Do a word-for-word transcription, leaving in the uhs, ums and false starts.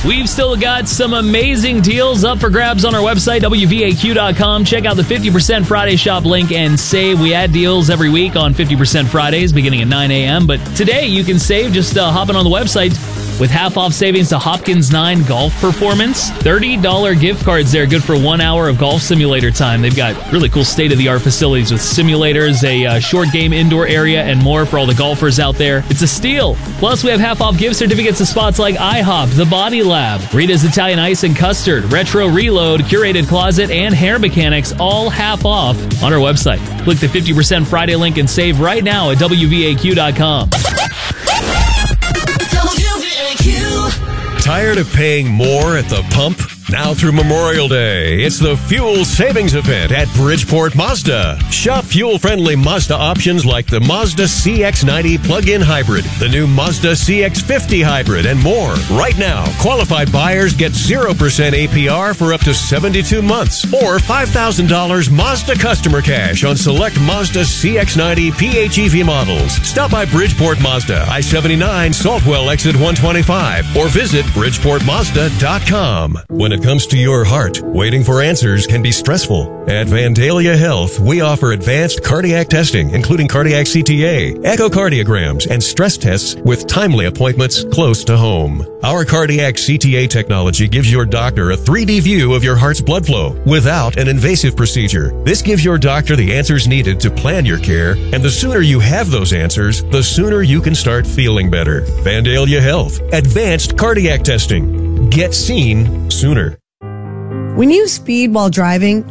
We've still got some amazing deals up for grabs on our website, W V A Q dot com. Check out the fifty percent Friday shop link and save. We add deals every week on fifty percent Fridays beginning at nine a.m. But today you can save just uh, hopping on the website with half-off savings to Hopkins nine Golf Performance. thirty dollars gift cards there, good for one hour of golf simulator time. They've got really cool state-of-the-art facilities with simulators, a uh, short game indoor area, and more for all the golfers out there. It's a steal. Plus, we have half-off gift certificates to spots like IHOP, The Body Lab, Rita's Italian Ice and Custard, Retro Reload, Curated Closet, and Hair Mechanics, all half off on our website. Click the fifty percent Friday link and save right now at W V A Q dot com. Tired of paying more at the pump? Now through Memorial Day, it's the Fuel Savings Event at Bridgeport Mazda. Shop fuel-friendly Mazda options like the Mazda C X ninety plug-in hybrid, the new Mazda C X fifty hybrid, and more. Right now, qualified buyers get zero percent A P R for up to seventy-two months, or five thousand dollars Mazda customer cash on select Mazda C X ninety P H E V models. Stop by Bridgeport Mazda, I seventy-nine, Saltwell exit one twenty-five, or visit bridgeport mazda dot com. When it comes to your heart, waiting for answers can be stressful. At Vandalia Health, we offer advanced cardiac testing, including cardiac C T A, echocardiograms, and stress tests with timely appointments close to home. Our cardiac C T A technology gives your doctor a three D view of your heart's blood flow without an invasive procedure. This gives your doctor the answers needed to plan your care, and the sooner you have those answers, the sooner you can start feeling better. Vandalia Health, advanced cardiac testing. Get seen sooner. When you speed while driving,